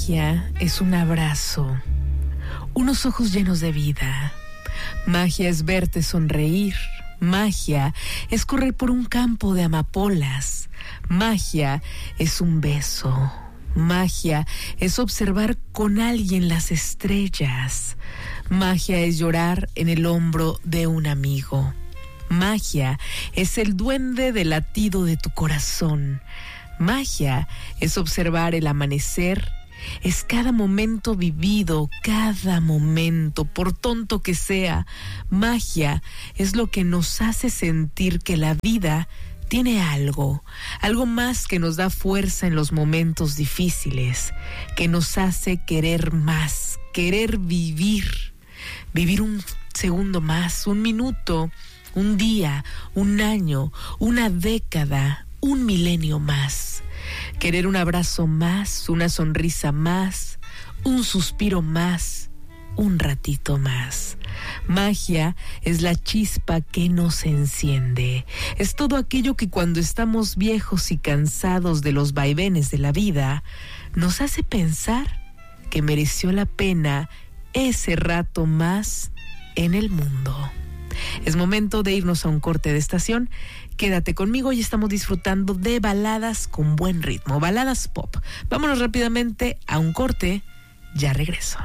Magia es un abrazo, unos ojos llenos de vida. Magia es verte sonreír. Magia es correr por un campo de amapolas. Magia es un beso. Magia es observar con alguien las estrellas. Magia es llorar en el hombro de un amigo. Magia es el duende del latido de tu corazón. Magia es observar el amanecer. Es cada momento vivido, cada momento, por tonto que sea. Magia es lo que nos hace sentir que la vida tiene algo más que nos da fuerza en los momentos difíciles, que nos hace querer más, querer vivir un segundo más, un minuto, un día, un año, una década, un milenio más. Querer un abrazo más, una sonrisa más, un suspiro más, un ratito más. Magia es la chispa que nos enciende. Es todo aquello que cuando estamos viejos y cansados de los vaivenes de la vida, nos hace pensar que mereció la pena ese rato más en el mundo. Es momento de irnos a un corte de estación. Quédate conmigo y estamos disfrutando de baladas con buen ritmo, baladas pop. Vámonos rápidamente a un corte, ya regreso.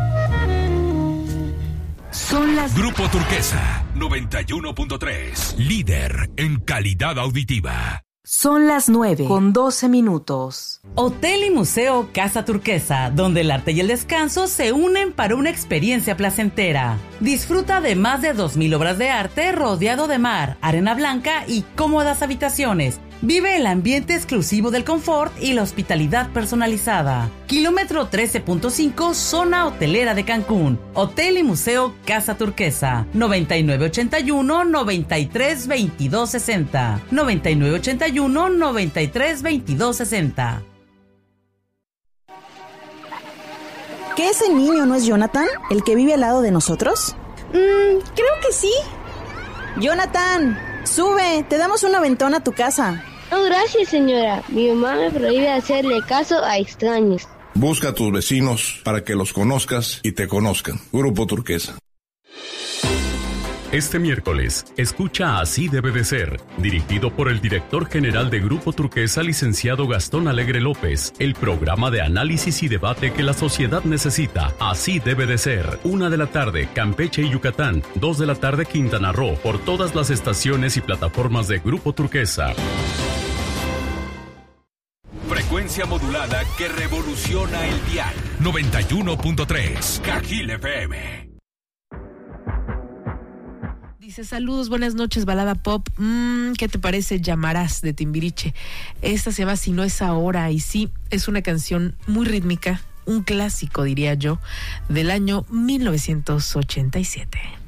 Son las... Grupo Turquesa 91.3, líder en calidad auditiva. Son las 9:12. Hotel y Museo Casa Turquesa, donde el arte y el descanso se unen para una experiencia placentera. Disfruta de más de 2,000 obras de arte rodeado de mar, arena blanca y cómodas habitaciones. Vive el ambiente exclusivo del confort y la hospitalidad personalizada. Kilómetro 13.5, zona hotelera de Cancún. Hotel y Museo Casa Turquesa. 9981-932260. 9981-932260. ¿Que ese niño no es Jonathan, el que vive al lado de nosotros? Creo que sí. Jonathan, sube, te damos un aventón a tu casa. No, gracias, señora. Mi mamá me prohíbe hacerle caso a extraños. Busca a tus vecinos para que los conozcas y te conozcan. Grupo Turquesa. Este miércoles, escucha Así debe de ser, dirigido por el director general de Grupo Turquesa, licenciado Gastón Alegre López, el programa de análisis y debate que la sociedad necesita. Así debe de ser. 1 de la tarde, Campeche y Yucatán. 2 de la tarde, Quintana Roo, por todas las estaciones y plataformas de Grupo Turquesa. Frecuencia modulada que revoluciona el dial. 91.3, Cajil FM. Dice, saludos, buenas noches, balada pop. ¿Qué te parece Llamarás de Timbiriche? Esta se llama Si no es ahora, y sí, es una canción muy rítmica, un clásico, diría yo, del año 1987.